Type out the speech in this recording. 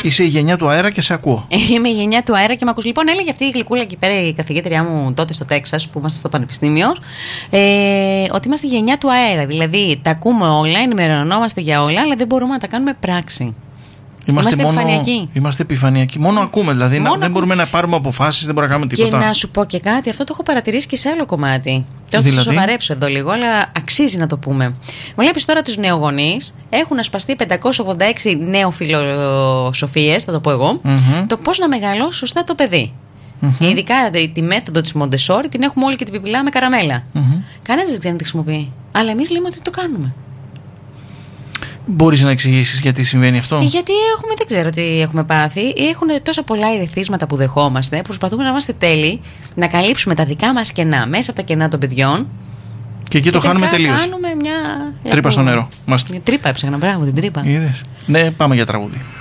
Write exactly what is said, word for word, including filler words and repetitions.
Είσαι η γενιά του αέρα και σε ακούω. Είμαι η γενιά του αέρα και με ακούς. Λοιπόν, έλεγε αυτή η γλυκούλα εκεί πέρα, η καθηγήτριά μου τότε στο Τέξας, που είμαστε στο πανεπιστήμιο, ε, ότι είμαστε η γενιά του αέρα. Δηλαδή, τα ακούμε όλα, ενημερωνόμαστε για όλα, αλλά δεν μπορούμε να τα κάνουμε πράξη. Είμαστε, είμαστε μόνο, επιφανειακοί. Είμαστε επιφανειακοί. Μόνο ακούμε, δηλαδή μόνο δεν ακούμε. Μπορούμε να πάρουμε αποφάσεις, δεν μπορούμε να κάνουμε τίποτα. Και να σου πω και κάτι, αυτό το έχω παρατηρήσει και σε άλλο κομμάτι. Θέλω δηλαδή? να το σοβαρέψω εδώ λίγο, αλλά αξίζει να το πούμε. Βλέπεις τώρα τους νεογονείς, έχουν ασπαστεί πεντακόσιες ογδόντα έξι νεοφιλοσοφίες, θα το πω εγώ, mm-hmm. το πώς να μεγαλώσει σωστά το παιδί. Mm-hmm. Ειδικά τη μέθοδο της Μοντεσόρι την έχουμε όλοι και την πιπιλάμε καραμέλα. Mm-hmm. Κανένας δεν ξέρει να τη χρησιμοποιεί. Αλλά εμείς λέμε ότι το κάνουμε. Μπορείς να εξηγήσεις γιατί συμβαίνει αυτό? Γιατί έχουμε, δεν ξέρω τι έχουμε πάθει. Έχουν τόσα πολλά ερεθίσματα που δεχόμαστε. Προσπαθούμε να είμαστε τέλειοι, να καλύψουμε τα δικά μας κενά μέσα από τα κενά των παιδιών. Και εκεί και το χάνουμε τελείως. Κάνουμε μια τρύπα στο νερό. Μας... Τρύπα έψαχνα, μπράβο, την τρύπα. Είδες. Ναι, πάμε για τραγούδι.